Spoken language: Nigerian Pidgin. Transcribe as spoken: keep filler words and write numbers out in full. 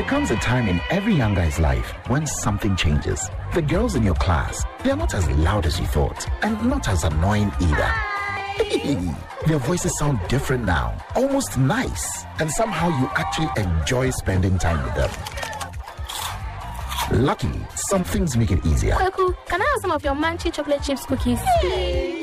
comes a time in every young guy's life when something changes. The girls in your class, they are not as loud as you thought, and not as annoying either. Their voices sound different now, almost nice, and somehow you actually enjoy spending time with them. Luckily, some things make it easier. Kwaku, can I have some of your Munchie chocolate chips cookies?